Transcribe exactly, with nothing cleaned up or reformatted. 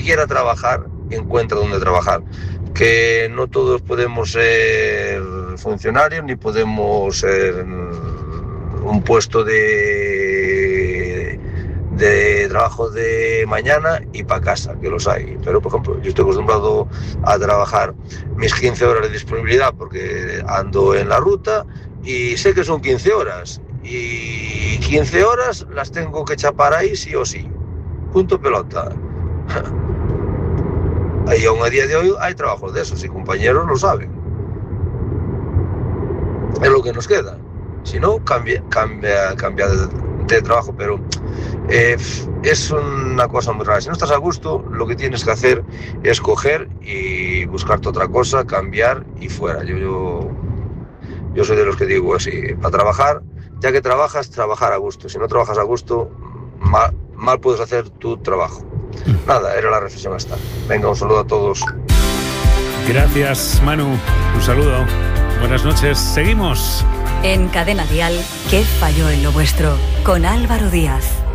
quiera trabajar, encuentra dónde trabajar. Que no todos podemos ser funcionarios ni podemos ser un puesto de, de trabajo de mañana y para casa, que los hay. Pero, por ejemplo, yo estoy acostumbrado a trabajar mis quince horas de disponibilidad porque ando en la ruta y sé que son quince horas. Y quince horas las tengo que chapar ahí sí o sí. Punto pelota. Y aún a día de hoy hay trabajos de esos y compañeros lo saben. Es lo que nos queda. Si no, cambia, cambia, cambia de, de trabajo, pero eh, es una cosa muy rara. Si no estás a gusto, lo que tienes que hacer es coger y buscarte otra cosa, cambiar y fuera. Yo, yo, yo soy de los que digo así, para trabajar, ya que trabajas, trabajar a gusto. Si no trabajas a gusto, mal, mal puedes hacer tu trabajo. Nada, era la reflexión hasta. Venga, un saludo a todos. Gracias, Manu. Un saludo. Buenas noches. Seguimos. En Cadena Dial, ¿qué falló en lo vuestro? Con Álvaro Díaz.